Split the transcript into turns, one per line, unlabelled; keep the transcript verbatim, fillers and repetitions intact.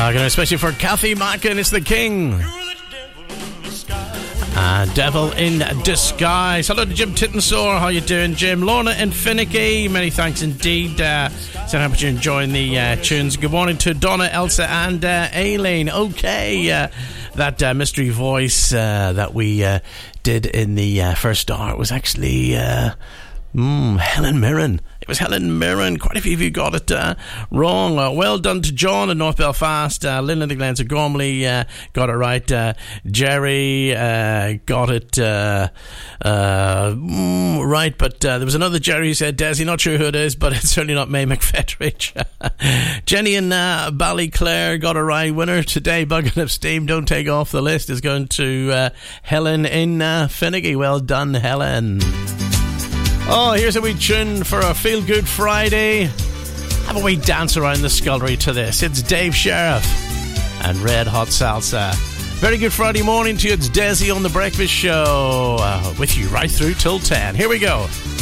Uh, especially for Kathy Mackin, it's the King. Uh, Devil in Disguise. Hello to Jim Tittensore. How you doing, Jim? Lorna and Finicky. Many thanks indeed. Uh, so how much you're enjoying the uh, tunes. Good morning to Donna, Elsa, and uh, Aileen. Okay, uh, that uh, mystery voice uh, that we uh, did in the uh, first hour was actually uh, mm, Helen Mirren. It was Helen Mirren. Quite a few of you got it uh, wrong. Uh, well done to John in North Belfast. Uh, Lynn and the Glens of Gormley uh, got it right. Uh, Jerry uh, got it uh, uh, mm, right. But uh, there was another Jerry who said Desi. Not sure who it is, but it's certainly not May McFetridge. Jenny in uh, Ballyclare got it right. Winner today, Bugging Up Steam. Don't take off the list is going to uh, Helen in uh, Finnegy. Well done, Helen. Oh, here's a wee tune for a Feel Good Friday. Have a wee dance around the scullery to this. It's Dave Sheriff and Red Hot Salsa. Very good Friday morning to you. It's Desi on The Breakfast Show. Uh, with you right through till ten. Here we go.